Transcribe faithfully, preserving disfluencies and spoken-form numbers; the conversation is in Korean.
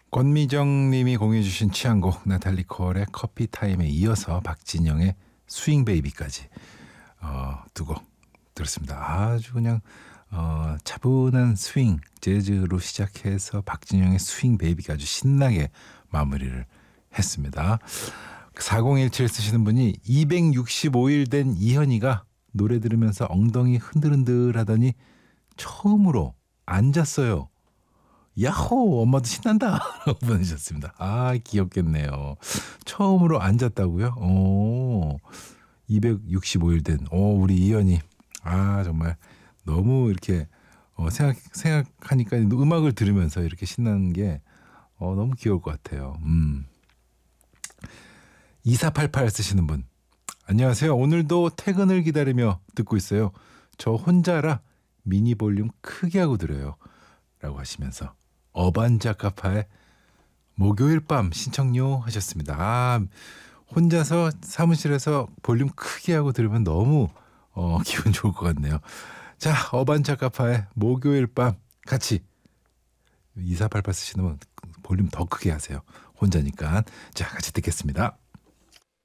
권미정 님이 공유해 주신 취향곡 나탈리 콜의 커피 타임에 이어서 박진영의 스윙 베이비까지 어, 두 곡 들었습니다. 아주 그냥 어, 차분한 스윙 재즈로 시작해서 박진영의 스윙 베이비가 아주 신나게 마무리를 했습니다. 사공일칠 쓰시는 분이 이백육십오 일 된 이현이가 노래 들으면서 엉덩이 흔들흔들 하더니 처음으로 앉았어요. 야호, 엄마도 신난다 라고 보내주셨습니다. 아, 귀엽겠네요. 처음으로 앉았다고요? 오, 이백육십오 일 된 오, 우리 이현이. 아, 정말 너무 이렇게 어, 생각, 생각하니까 음악을 들으면서 이렇게 신나는 게 어, 너무 귀여울 것 같아요. 음. 이사팔팔 쓰시는 분. 안녕하세요. 오늘도 퇴근을 기다리며 듣고 있어요. 저 혼자라 미니 볼륨 크게 하고 들어요. 라고 하시면서 어반자카파의 목요일 밤 신청요 하셨습니다. 아, 혼자서 사무실에서 볼륨 크게 하고 들으면 너무 어, 기분 좋을 것 같네요. 자, 어반자카파의 목요일 밤 같이 이사팔팔 쓰시는 분 볼륨 더 크게 하세요. 혼자니까. 자, 같이 듣겠습니다.